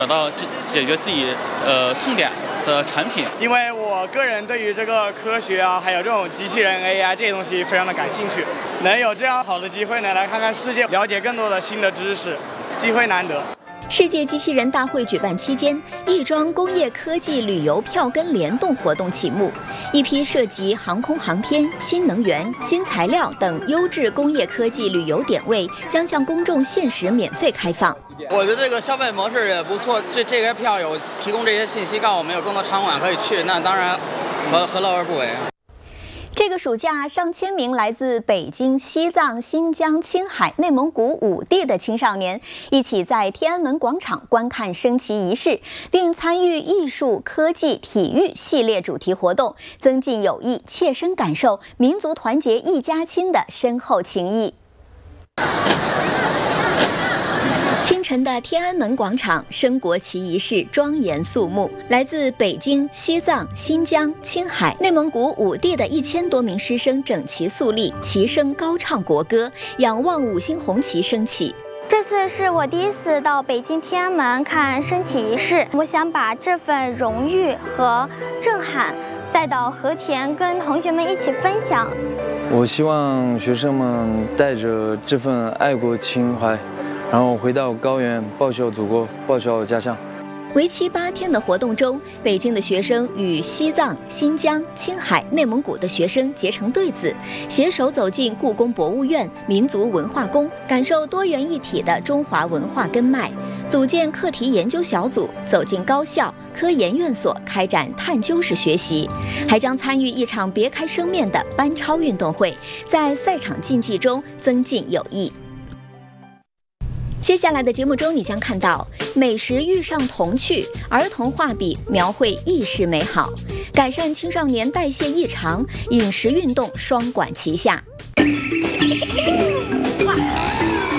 找到解决自己痛点的产品。 因为我个人对于这个科学啊，还有这种机器人 AI 这些东西非常的感兴趣，能有这样好的机会呢，来看看世界，了解更多的新的知识，机会难得。 世界机器人大会举办期间，亦庄工业科技旅游票根联动活动启幕，一批涉及航空航天、新能源、新材料等优质工业科技旅游点位将向公众限时免费开放。 我觉得这个消费模式也不错，这些票有提供这些信息，告诉我们有更多场馆可以去，那当然何乐而不为。 这个暑假，上千名来自北京、西藏、新疆、青海、内蒙古5地的青少年，一起在天安门广场观看升旗仪式，并参与艺术、科技、体育系列主题活动，增进友谊，切身感受民族团结一家亲的深厚情谊。清晨的天安门广场升国旗仪式庄严肃穆，来自北京、西藏、新疆、青海、内蒙古5地的1000多名师生整齐肃立，齐声高唱国歌，仰望5星红旗升起。 这次是我第一次到北京天安门看升旗仪式，我想把这份荣誉和震撼带到和田，跟同学们一起分享。 我希望学生们带着这份爱国情怀，然后回到高原，报效祖国，报效家乡。 为期8天的活动中，北京的学生与西藏、新疆、青海、内蒙古的学生结成对子，携手走进故宫博物院、民族文化宫，感受多元一体的中华文化根脉；组建课题研究小组，走进高校、科研院所开展探究式学习，还将参与一场别开生面的班超运动会，在赛场竞技中增进友谊。接下来的节目中，你将看到美食遇上童趣，儿童画笔描绘意式美好，改善青少年代谢异常，饮食运动双管齐下。